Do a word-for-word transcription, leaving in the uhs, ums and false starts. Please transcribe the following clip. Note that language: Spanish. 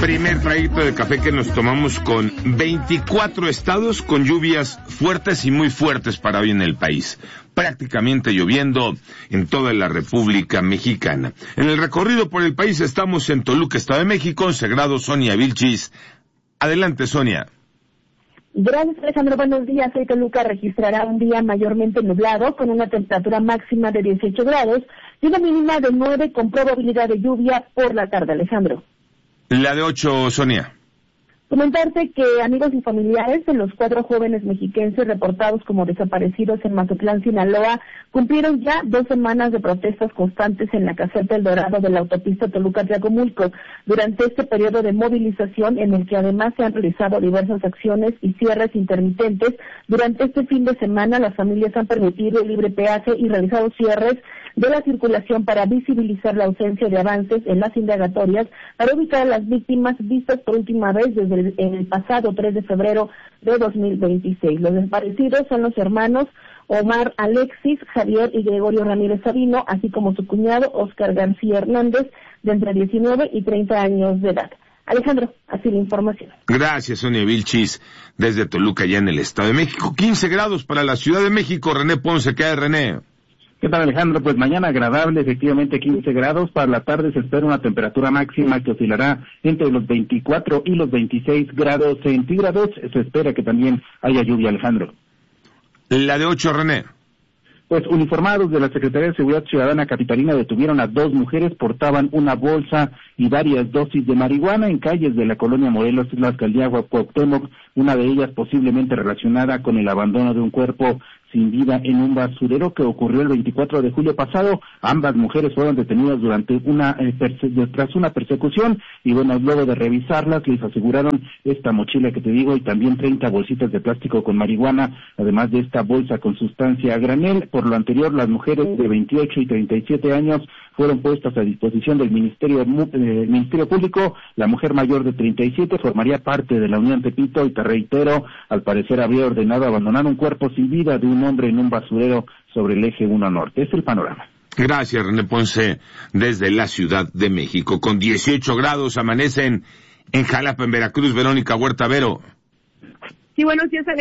Primer traguito de café que nos tomamos con veinticuatro estados con lluvias fuertes y muy fuertes para hoy en el país. Prácticamente lloviendo en toda la República Mexicana. En el recorrido por el país estamos en Toluca, Estado de México, once grados, Sonia Vilchis. Adelante, Sonia. Gracias, Alejandro. Buenos días. Hoy Toluca registrará un día mayormente nublado, con una temperatura máxima de dieciocho grados y una mínima de nueve con probabilidad de lluvia por la tarde, Alejandro. La de ocho, Sonia. Comentarte que amigos y familiares de los cuatro jóvenes mexiquenses reportados como desaparecidos en Mazatlán, Sinaloa, cumplieron ya dos semanas de protestas constantes en la caseta El Dorado de la autopista Toluca-Tlacomulco. Durante este periodo de movilización, en el que además se han realizado diversas acciones y cierres intermitentes, durante este fin de semana las familias han permitido el libre peaje y realizado cierres de la circulación para visibilizar la ausencia de avances en las indagatorias para ubicar a las víctimas vistas por última vez desde el, en el pasado tres de febrero de dos mil veintiséis. Los desaparecidos son los hermanos Omar Alexis, Javier y Gregorio Ramírez Sabino, así como su cuñado Oscar García Hernández, de entre diecinueve y treinta años de edad. Alejandro, así la información. Gracias, Sonia Vilchis, desde Toluca, ya en el Estado de México. quince grados para la Ciudad de México. René Ponce, ¿qué hay, René? ¿Qué tal, Alejandro? Pues mañana agradable, efectivamente quince grados. Para la tarde se espera una temperatura máxima que oscilará entre los veinticuatro y los veintiséis grados centígrados. Se espera que también haya lluvia, Alejandro. La de ocho, René. Pues uniformados de la Secretaría de Seguridad Ciudadana Capitalina detuvieron a dos mujeres, portaban una bolsa y varias dosis de marihuana en calles de la colonia Morelos, en la alcaldía Cuauhtémoc, una de ellas posiblemente relacionada con el abandono de un cuerpo sin vida en un basurero que ocurrió el veinticuatro de julio pasado. Ambas mujeres fueron detenidas durante una eh, perse- tras una persecución y bueno, luego de revisarlas les aseguraron esta mochila que te digo y también treinta bolsitas de plástico con marihuana, además de esta bolsa con sustancia a granel. Por lo anterior, las mujeres de veintiocho y treinta y siete años fueron puestas a disposición del Ministerio eh, Ministerio Público. La mujer mayor de treinta y siete formaría parte de la Unión Tepito y te reitero, al parecer habría ordenado abandonar un cuerpo sin vida de un hombre en un basurero sobre el eje uno norte. Es el panorama. Gracias, René Ponce, desde la Ciudad de México. Con dieciocho grados amanecen en Jalapa, en Veracruz. Verónica Huerta Vero. Sí, buenos días, Alejandro.